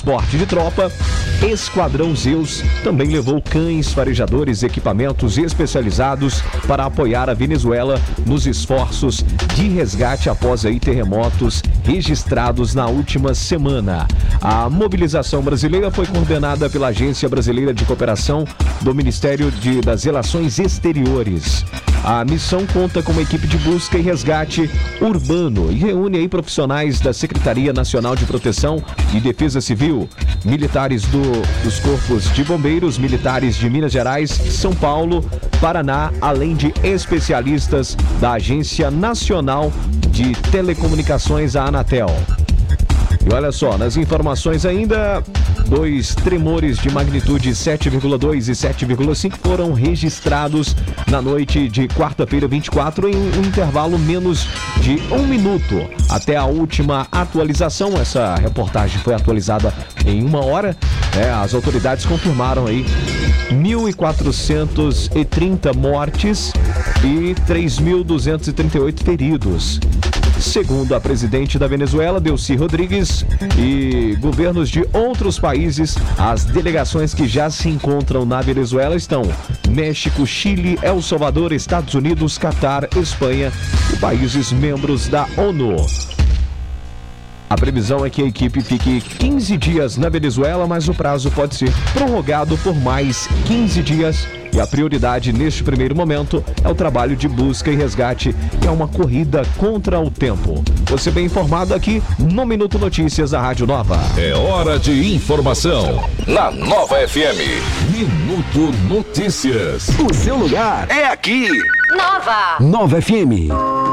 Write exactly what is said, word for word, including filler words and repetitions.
transporte de tropa, Esquadrão Zeus também levou cães farejadores e equipamentos especializados para apoiar a Venezuela nos esforços de resgate após aí terremotos registrados na última semana. A mobilização brasileira foi coordenada pela Agência Brasileira de Cooperação do Ministério de, das Relações Exteriores. A missão conta com uma equipe de busca e resgate urbano e reúne aí profissionais da Secretaria Nacional de Proteção e Defesa Civil, militares do, dos corpos de bombeiros, militares de Minas Gerais, São Paulo, Paraná, além de especialistas da Agência Nacional de Telecomunicações, a Anatel. E olha só, nas informações ainda, dois tremores de magnitude sete vírgula dois e sete vírgula cinco foram registrados na noite de quarta-feira vinte e quatro em um intervalo menos de um minuto. Até a última atualização, essa reportagem foi atualizada em uma hora, né, as autoridades confirmaram aí mil quatrocentas e trinta mortes e três mil duzentos e trinta e oito feridos. Segundo a presidente da Venezuela, Delcy Rodrigues, e governos de outros países, as delegações que já se encontram na Venezuela estão México, Chile, El Salvador, Estados Unidos, Catar, Espanha e países membros da ONU. A previsão é que a equipe fique quinze dias na Venezuela, mas o prazo pode ser prorrogado por mais quinze dias. E a prioridade neste primeiro momento é o trabalho de busca e resgate, que é uma corrida contra o tempo. Você bem informado aqui no Minuto Notícias da Rádio Nova. É hora de informação na Nova F M. Minuto Notícias. O seu lugar é aqui. Nova. Nova F M.